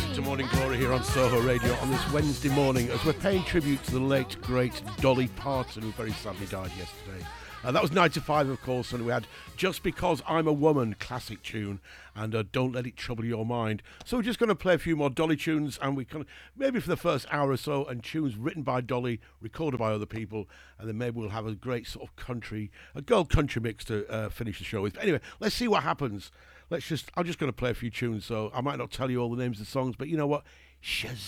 to Morning Glory here on Soho Radio on this Wednesday morning as we're paying tribute to the late, great Dolly Parton, who very sadly died yesterday. That was 9 to 5, of course, and we had Just Because I'm a Woman, classic tune, and Don't Let It Trouble Your Mind. So we're just going to play a few more Dolly tunes, and we can, maybe for the first hour or so, and tunes written by Dolly, recorded by other people, and then maybe we'll have a great sort of country, a girl country mix to finish the show with. But anyway, let's see what happens. I'm just going to play a few tunes, so I might not tell you all the names of the songs, but you know what? Shazam!